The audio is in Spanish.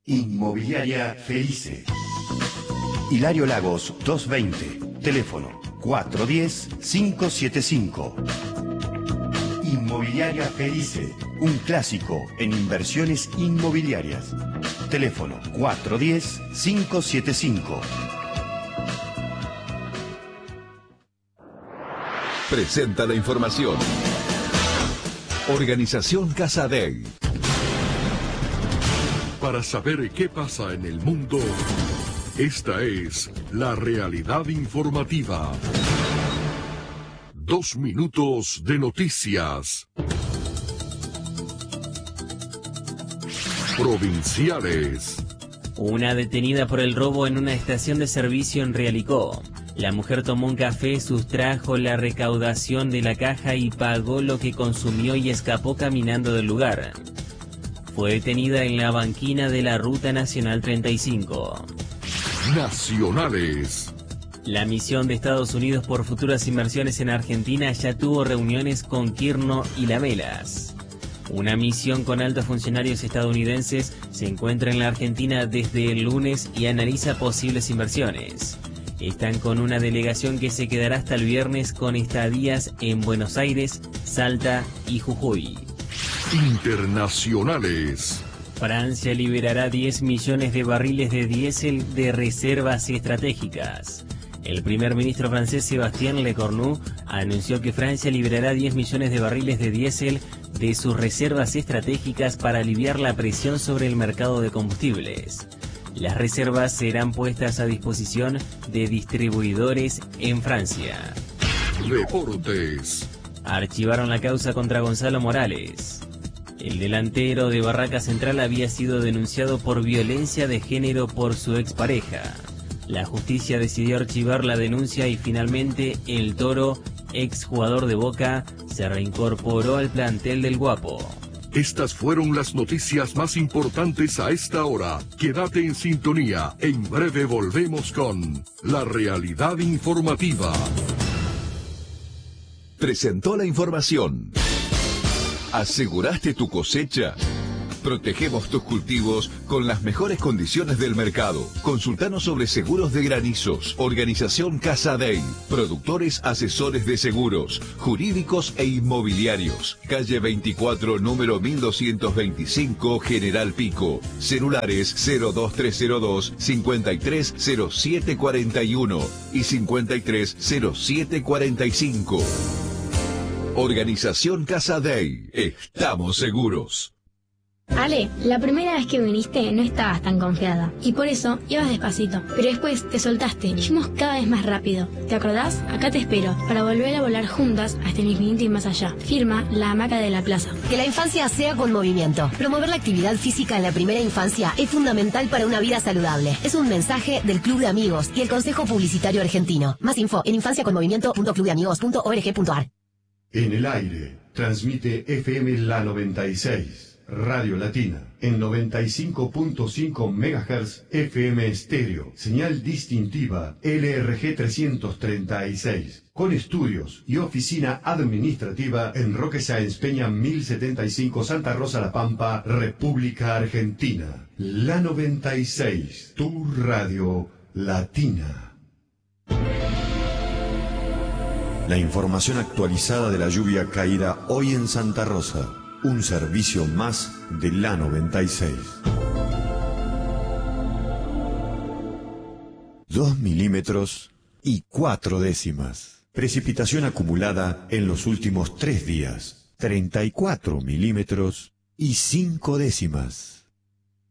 Inmobiliaria Felice. Hilario Lagos 220, teléfono 410-575. Inmobiliaria Felice, un clásico en inversiones inmobiliarias. Teléfono 410-575. Presenta la información. Organización Casadei. Para saber qué pasa en el mundo, esta es la realidad informativa. 2 minutos de noticias. Provinciales. Una detenida por el robo en una estación de servicio en Realicó. La mujer tomó un café, sustrajo la recaudación de la caja y pagó lo que consumió y escapó caminando del lugar. Fue detenida en la banquina de la Ruta Nacional 35. Nacionales. La misión de Estados Unidos por futuras inversiones en Argentina ya tuvo reuniones con Kirno y Lamelas. Una misión con altos funcionarios estadounidenses se encuentra en la Argentina desde el lunes y analiza posibles inversiones. Están con una delegación que se quedará hasta el viernes con estadías en Buenos Aires, Salta y Jujuy. Internacionales. Francia liberará 10 millones de barriles de diésel de reservas estratégicas. El primer ministro francés Sébastien Lecornu anunció que Francia liberará 10 millones de barriles de diésel de sus reservas estratégicas para aliviar la presión sobre el mercado de combustibles. Las reservas serán puestas a disposición de distribuidores en Francia. Deportes. Archivaron la causa contra Gonzalo Morales. El delantero de Barraca Central había sido denunciado por violencia de género por su expareja. La justicia decidió archivar la denuncia y finalmente el Toro, exjugador de Boca, se reincorporó al plantel del Guapo. Estas fueron las noticias más importantes a esta hora. Quédate en sintonía. En breve volvemos con la realidad informativa. Presentó la información. ¿Aseguraste tu cosecha? Protegemos tus cultivos con las mejores condiciones del mercado. Consultanos sobre seguros de granizos. Organización Casadei. Productores asesores de seguros, jurídicos e inmobiliarios. Calle 24, número 1225, General Pico. Celulares 02302 530741 y 530745. Organización Casadei. Estamos seguros. Ale, la primera vez que viniste no estabas tan confiada y por eso ibas despacito, pero después te soltaste y fuimos cada vez más rápido. ¿Te acordás? Acá te espero para volver a volar juntas hasta el infinito y más allá. Firma La Hamaca de la Plaza. Que la infancia sea con movimiento. Promover la actividad física en la primera infancia es fundamental para una vida saludable. Es un mensaje del Club de Amigos y el Consejo Publicitario Argentino. Más info en infanciaconmovimiento.clubdeamigos.org.ar. En el aire, transmite FM La 96, Radio Latina, en 95.5 MHz FM estéreo, señal distintiva LRG 336, con estudios y oficina administrativa en Roque Sáenz Peña 1075 Santa Rosa La Pampa, República Argentina. La 96, tu radio latina. La información actualizada de la lluvia caída hoy en Santa Rosa. Un servicio más de la 96. 2 milímetros y 4 décimas. Precipitación acumulada en los últimos 3 días. 34 milímetros y 5 décimas.